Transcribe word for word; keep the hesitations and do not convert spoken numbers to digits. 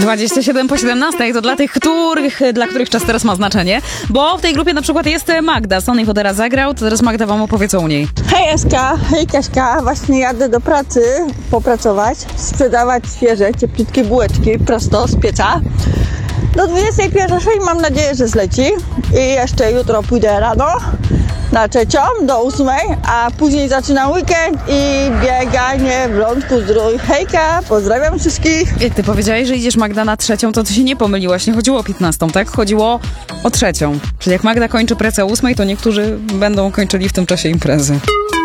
dwadzieścia siedem po siedemnastej to dla tych, których, dla których czas teraz ma znaczenie, bo w tej grupie na przykład jest Magda. Sony Wodera zagrał, to teraz Magda wam opowie co u niej. Hej Eska, hej Kaśka, właśnie jadę do pracy popracować, sprzedawać świeże, cieplutkie bułeczki prosto z pieca. Do dwudziestej pierwszej mam nadzieję, że zleci i jeszcze jutro pójdę rano na trzecią do ósmej, a później zaczynam weekend i bieganie w Lądku Zdrój. Hejka, pozdrawiam wszystkich. Jak ty powiedziałeś, że idziesz Magda na trzecią, to ty się nie pomyliłaś, nie chodziło o piętnastą, tak? Chodziło o trzecią. Czyli jak Magda kończy pracę o ósmej, to niektórzy będą kończyli w tym czasie imprezy.